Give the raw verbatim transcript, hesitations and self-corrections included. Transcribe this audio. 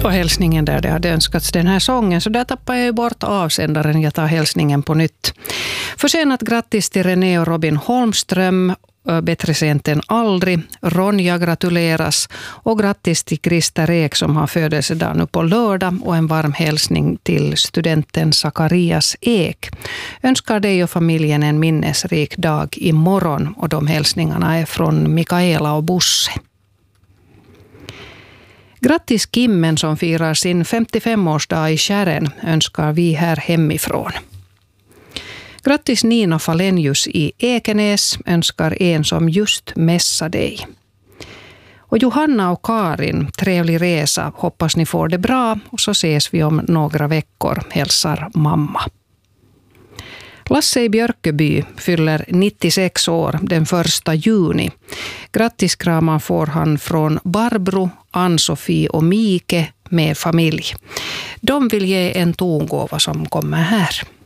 Och hälsningen där det hade önskats den här sången, så där tappar jag ju bort avsändaren. Jag tar hälsningen på nytt. Försenat grattis till René och Robin Holmström. Bättre sent än aldrig. Ronja gratuleras och grattis till Krista Rek som har födelsedag nu på lördag, och en varm hälsning till studenten Sakarias Ek. Önskar dig och familjen en minnesrik dag imorgon, och de hälsningarna är från Mikaela och Bosse. Grattis Kimmen som firar sin femtiofemårsdag i Kärren, önskar vi här hemifrån. Grattis Nina Falenius i Ekenäs, önskar en som just mässar dig. Och Johanna och Karin, trevlig resa, hoppas ni får det bra, och så ses vi om några veckor, hälsar mamma. Lasse i Björköby fyller nittiosex år den första juni. Grattiskramar får han från Barbro, Ann-Sofie och Mike med familj. De vill ge en tongåva som kommer här.